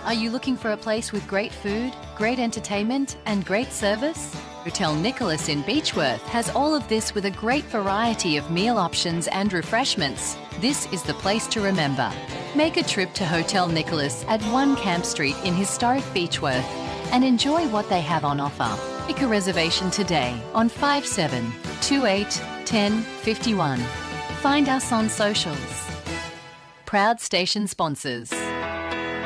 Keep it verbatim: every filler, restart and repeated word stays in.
Are you looking for a place with great food, great entertainment and great service? Hotel Nicholas in Beechworth has all of this with a great variety of meal options and refreshments. This is the place to remember. Make a trip to Hotel Nicholas at one Camp Street in historic Beechworth and enjoy what they have on offer. Make a reservation today on five seven two eight one zero five one. Find us on socials. Proud station sponsors.